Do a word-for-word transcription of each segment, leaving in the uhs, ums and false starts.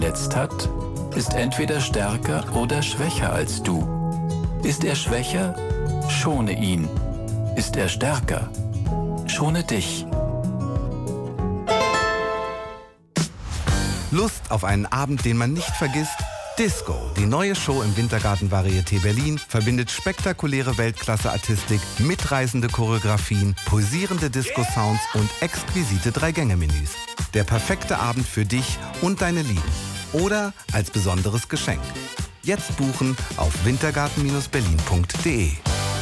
verletzt hat, ist entweder stärker oder schwächer als du. Ist er schwächer? Schone ihn. Ist er stärker? Schone dich. Lust auf einen Abend, den man nicht vergisst? Disco, die neue Show im Wintergarten Varieté Berlin, verbindet spektakuläre Weltklasse-Artistik, mitreißende Choreografien, pulsierende Disco-Sounds und exquisite Drei-Gänge-Menüs. Der perfekte Abend für dich und deine Lieben. Oder als besonderes Geschenk. Jetzt buchen auf wintergarten Berlin punkt de.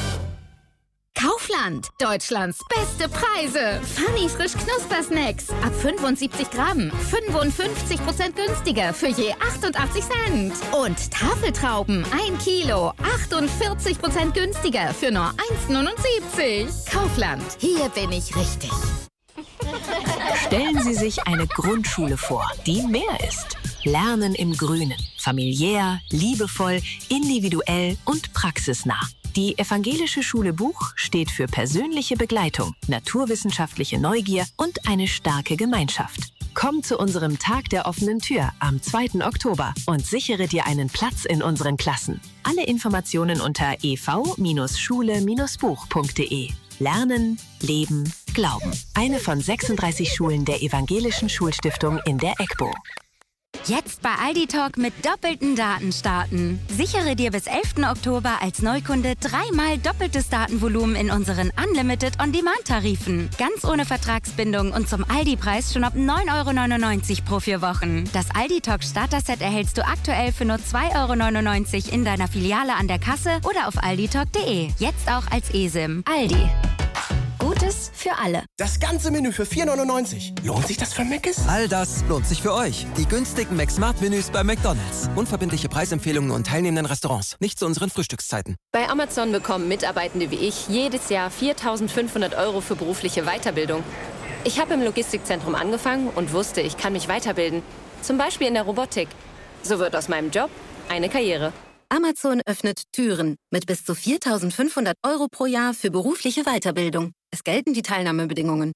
Kaufland, Deutschlands beste Preise. Funny frisch Knuspersnacks. Ab fünfundsiebzig Gramm. fünfundfünfzig Prozent günstiger für je achtundachtzig Cent. Und Tafeltrauben, ein Kilo. achtundvierzig Prozent günstiger für nur eins neunundsiebzig. Kaufland, hier bin ich richtig. Stellen Sie sich eine Grundschule vor, die mehr ist. Lernen im Grünen. Familiär, liebevoll, individuell und praxisnah. Die Evangelische Schule Buch steht für persönliche Begleitung, naturwissenschaftliche Neugier und eine starke Gemeinschaft. Komm zu unserem Tag der offenen Tür am zweiten Oktober und sichere dir einen Platz in unseren Klassen. Alle Informationen unter e v Schule Buch punkt de. Lernen, Leben, Glauben. Eine von sechsunddreißig Schulen der Evangelischen Schulstiftung in der EGBO. Jetzt bei Aldi Talk mit doppelten Daten starten. Sichere dir bis elften Oktober als Neukunde dreimal doppeltes Datenvolumen in unseren Unlimited On-Demand-Tarifen. Ganz ohne Vertragsbindung und zum Aldi-Preis schon ab neun Euro neunundneunzig pro vier Wochen. Das Aldi Talk Starter-Set erhältst du aktuell für nur zwei Euro neunundneunzig in deiner Filiale an der Kasse oder auf alditalk punkt de. Jetzt auch als eSIM. Aldi. Gutes für alle. Das ganze Menü für vier neunundneunzig. Lohnt sich das für Mc's? All das lohnt sich für euch. Die günstigen McSmart-Menüs bei McDonald's. Unverbindliche Preisempfehlungen und teilnehmenden Restaurants. Nicht zu unseren Frühstückszeiten. Bei Amazon bekommen Mitarbeitende wie ich jedes Jahr viertausendfünfhundert Euro für berufliche Weiterbildung. Ich habe im Logistikzentrum angefangen und wusste, ich kann mich weiterbilden. Zum Beispiel in der Robotik. So wird aus meinem Job eine Karriere. Amazon öffnet Türen mit bis zu viertausendfünfhundert Euro pro Jahr für berufliche Weiterbildung. Es gelten die Teilnahmebedingungen.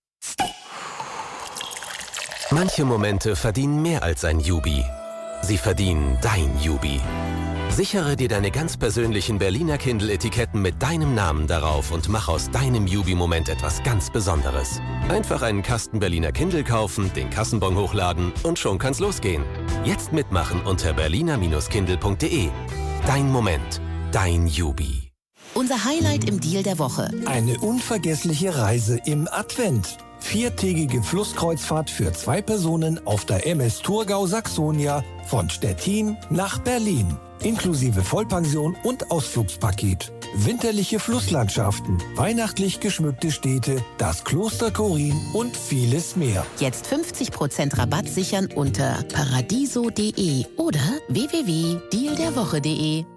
Manche Momente verdienen mehr als ein Jubi. Sie verdienen dein Jubi. Sichere dir deine ganz persönlichen Berliner Kindle-Etiketten mit deinem Namen darauf und mach aus deinem Jubi-Moment etwas ganz Besonderes. Einfach einen Kasten Berliner Kindle kaufen, den Kassenbon hochladen und schon kann's losgehen. Jetzt mitmachen unter berliner Kindle punkt de. Dein Moment, dein Jubi. Unser Highlight im Deal der Woche. Eine unvergessliche Reise im Advent. Viertägige Flusskreuzfahrt für zwei Personen auf der M S Thurgau Saxonia von Stettin nach Berlin. Inklusive Vollpension und Ausflugspaket. Winterliche Flusslandschaften, weihnachtlich geschmückte Städte, das Kloster Chorin und vieles mehr. Jetzt fünfzig Prozent Rabatt sichern unter paradiso punkt de oder w w w punkt deal der woche punkt de.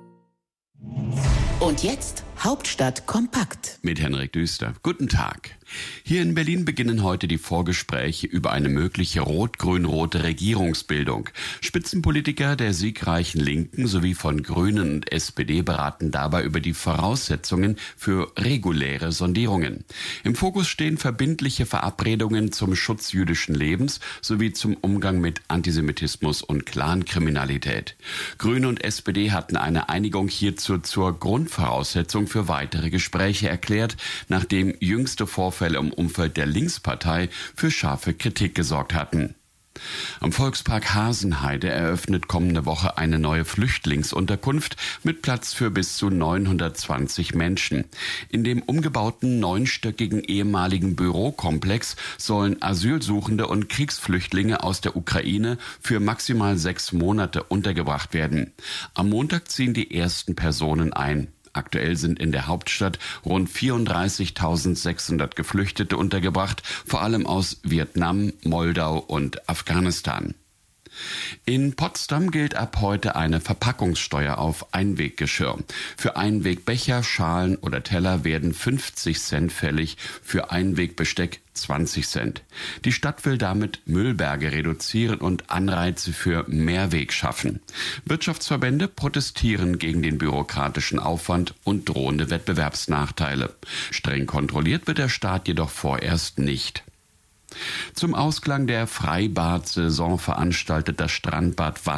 Und jetzt Hauptstadt kompakt. Mit Henrik Düster. Guten Tag. Hier in Berlin beginnen heute die Vorgespräche über eine mögliche rot-grün-rote Regierungsbildung. Spitzenpolitiker der siegreichen Linken sowie von Grünen und S P D beraten dabei über die Voraussetzungen für reguläre Sondierungen. Im Fokus stehen verbindliche Verabredungen zum Schutz jüdischen Lebens sowie zum Umgang mit Antisemitismus und Clankriminalität. Grüne und S P D hatten eine Einigung hierzu zur Grundvoraussetzung für weitere Gespräche erklärt, nachdem jüngste Vorfälle im Umfeld der Linkspartei für scharfe Kritik gesorgt hatten. Am Volkspark Hasenheide eröffnet kommende Woche eine neue Flüchtlingsunterkunft mit Platz für bis zu neunhundertzwanzig Menschen. In dem umgebauten neunstöckigen ehemaligen Bürokomplex sollen Asylsuchende und Kriegsflüchtlinge aus der Ukraine für maximal sechs Monate untergebracht werden. Am Montag ziehen die ersten Personen ein. Aktuell sind in der Hauptstadt rund vierunddreißigtausendsechshundert Geflüchtete untergebracht, vor allem aus Vietnam, Moldau und Afghanistan. In Potsdam gilt ab heute eine Verpackungssteuer auf Einweggeschirr. Für Einwegbecher, Schalen oder Teller werden fünfzig Cent fällig, für Einwegbesteck zwanzig Cent. Die Stadt will damit Müllberge reduzieren und Anreize für Mehrweg schaffen. Wirtschaftsverbände protestieren gegen den bürokratischen Aufwand und drohende Wettbewerbsnachteile. Streng kontrolliert wird der Staat jedoch vorerst nicht. Zum Ausklang der Freibad-Saison veranstaltet das Strandbad